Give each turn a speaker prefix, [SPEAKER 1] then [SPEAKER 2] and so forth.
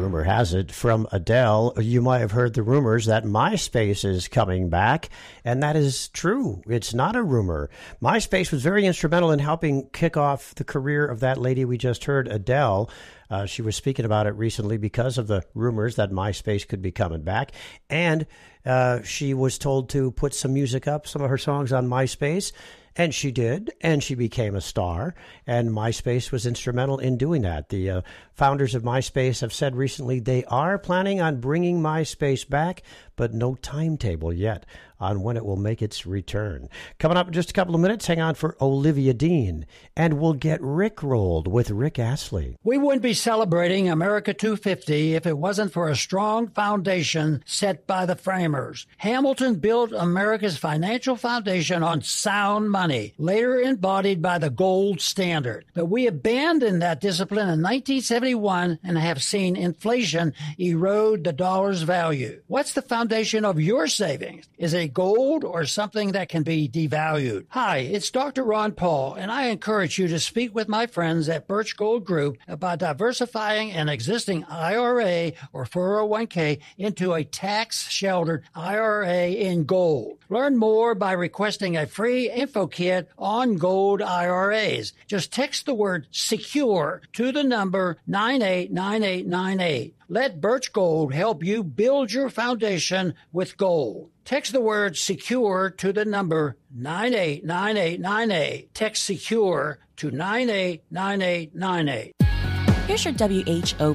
[SPEAKER 1] rumor has it, from Adele, you might have heard the rumors that MySpace is coming back, and that is true. It's not a rumor. MySpace was very instrumental in helping kick off the career of that lady we just heard, Adele. She was speaking about it recently because of the rumors that MySpace could be coming back, and she was told to put some music up, some of her songs on MySpace. And she did, and she became a star, and MySpace was instrumental in doing that. The founders of MySpace have said recently they are planning on bringing MySpace back, but no timetable yet on when it will make its return. Coming up in just a couple of minutes, hang on for Olivia Dean, and we'll get Rickrolled with Rick Astley.
[SPEAKER 2] We wouldn't be celebrating America 250 if it wasn't for a strong foundation set by the framers. Hamilton built America's financial foundation on sound money, later embodied by the gold standard. But we abandoned that discipline in 1971 and have seen inflation erode the dollar's value. What's the foundation of your savings? Is it gold or something that can be devalued? Hi, it's Dr. Ron Paul, and I encourage you to speak with my friends at Birch Gold Group about diversifying an existing IRA or 401k into a tax-sheltered IRA in gold. Learn more by requesting a free info kit on gold IRAs. Just text the word SECURE to the number 989898. Let Birch Gold help you build your foundation with gold. Text the word SECURE to the number 989898. Text SECURE to 989898.
[SPEAKER 3] Here's your WHO